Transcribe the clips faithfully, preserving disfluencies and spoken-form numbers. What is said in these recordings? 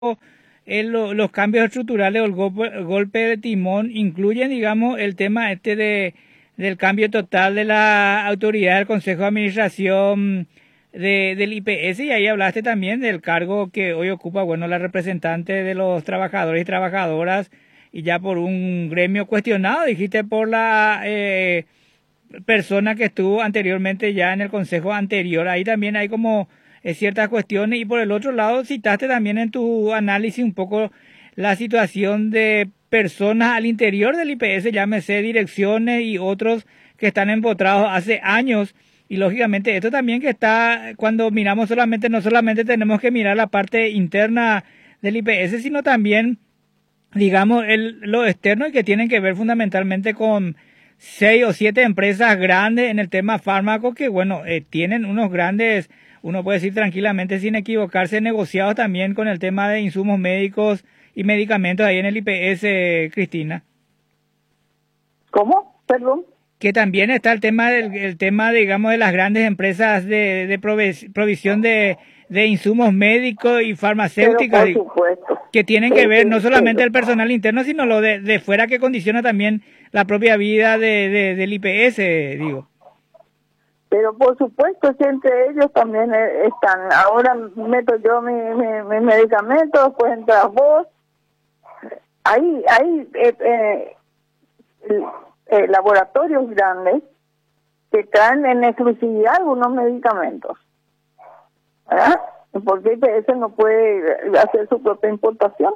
el- lo- los cambios estructurales o el golpe, el golpe de timón incluyen, digamos, el tema este de del cambio total de la autoridad del Consejo de Administración de, del I P S, y ahí hablaste también del cargo que hoy ocupa, bueno, la representante de los trabajadores y trabajadoras, y ya por un gremio cuestionado, dijiste, por la eh, persona que estuvo anteriormente ya en el consejo anterior. Ahí también hay como eh, ciertas cuestiones, y por el otro lado citaste también en tu análisis un poco la situación de personas al interior del I P S, llámese direcciones y otros que están empotrados hace años. Y lógicamente esto también que está, cuando miramos solamente, no solamente tenemos que mirar la parte interna del I P S, sino también, digamos, el, lo externo, y que tienen que ver fundamentalmente con seis o siete empresas grandes en el tema fármaco que, bueno, eh, tienen unos grandes, uno puede decir tranquilamente sin equivocarse, negociados también con el tema de insumos médicos y medicamentos ahí en el I P S, Cristina. ¿Cómo? Perdón. Que también está el tema del el tema, digamos, de las grandes empresas de, de provis- provisión de, de insumos médicos y Pero farmacéuticas, por supuesto. que tienen que Eh, ver eh, no solamente pero, el personal interno, sino lo de, de fuera, que condiciona también la propia vida de, de, del I P S, digo. pero por supuesto, si entre ellos también eh, están. Ahora meto yo mi, mi, mi medicamento, después entras vos. Hay, hay eh, eh, eh, laboratorios grandes que traen en exclusividad algunos medicamentos, ¿verdad? Porque I P S no puede hacer su propia importación,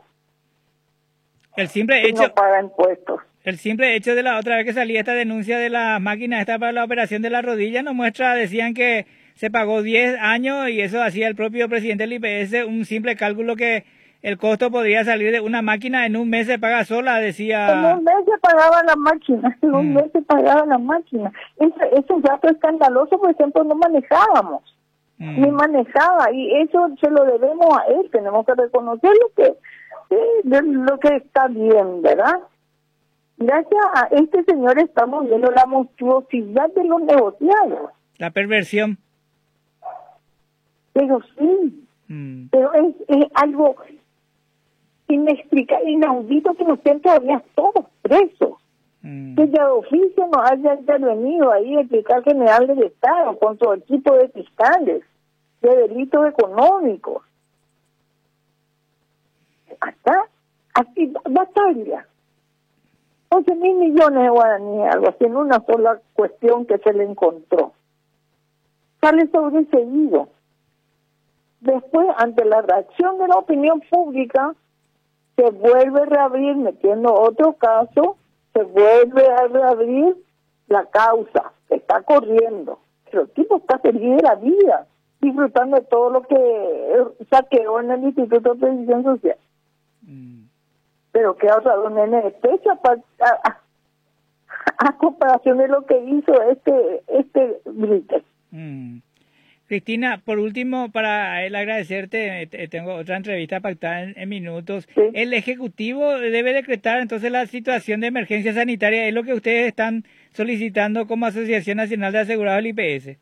El simple y hecho, no paga impuestos. el simple hecho de la otra vez que salía esta denuncia de la máquina esta para la operación de la rodilla nos muestra, decían que se pagó diez años, y eso hacía el propio presidente del I P S, un simple cálculo que el costo podría salir de una máquina en un mes se paga sola, En decía. un mes se pagaba la máquina, en un Mm, mes se pagaba la máquina. Ese, ese es un dato escandaloso, por ejemplo, no manejábamos, mm. ni manejaba, y eso se lo debemos a él. Tenemos que reconocer lo que, eh, de lo que está bien, ¿verdad? Gracias a este señor estamos viendo la monstruosidad de los negociados. La perversión. Pero sí, Mm, pero es, es algo inexplicable, inaudito, que nos estén todavía todos presos. mm. Que ya de oficio no haya intervenido ahí el fiscal general del Estado con su equipo de fiscales de delitos económicos. Acá, aquí, batalla. once mil millones de guaraníes, algo así, en una sola cuestión que se le encontró. Sale sobreseído. Después, ante la reacción de la opinión pública, se vuelve a reabrir, metiendo otro caso, se vuelve a reabrir la causa, que está corriendo. Pero el tipo está feliz de la vida, disfrutando de todo lo que saqueó en el Instituto de Previsión Social. Mm. Pero qué otra don nene de pecho a, a, a comparación de lo que hizo este este Brites. Mm. Cristina, por último, para él agradecerte, eh, tengo otra entrevista pactada en, en minutos. ¿Sí? El Ejecutivo debe decretar entonces la situación de emergencia sanitaria, es lo que ustedes están solicitando como Asociación Nacional de Asegurados del I P S.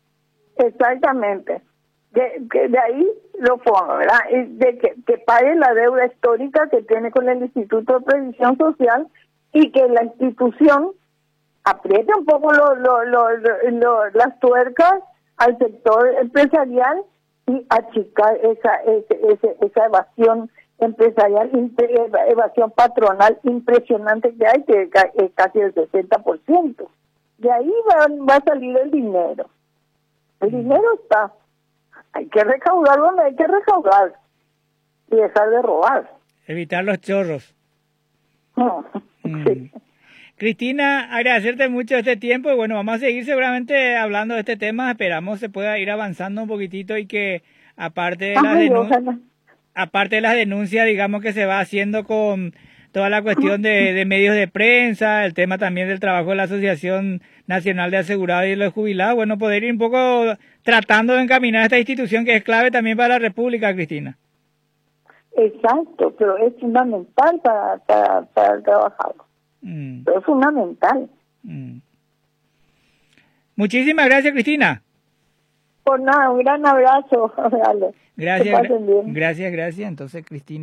Exactamente. De, de, de ahí lo pongo, ¿verdad? Y de que, que pague la deuda histórica que tiene con el Instituto de Previsión Social, y que la institución apriete un poco lo, lo, lo, lo, lo, las tuercas al sector empresarial, y achicar esa ese, ese, esa evasión empresarial, evasión patronal impresionante que hay, que es casi el sesenta por ciento. De ahí va, va a salir el dinero. El dinero está. Hay que recaudar donde hay que recaudar y dejar de robar. Evitar los chorros. No. Mm. Sí. Cristina, agradecerte mucho este tiempo, y bueno, vamos a seguir seguramente hablando de este tema, esperamos se pueda ir avanzando un poquitito, y que aparte de las Ay, denuncias, ojalá. aparte de las denuncias, digamos, que se va haciendo con toda la cuestión de, de medios de prensa, el tema también del trabajo de la Asociación Nacional de Asegurados y de los Jubilados, bueno, poder ir un poco tratando de encaminar esta institución que es clave también para la República, Cristina. Exacto, pero es fundamental para, para, para el trabajador. Mm. Pero es fundamental. Mm. Muchísimas gracias, Cristina. Por nada, un gran abrazo. Dale. Gracias, gracias, gracias. Entonces, Cristina.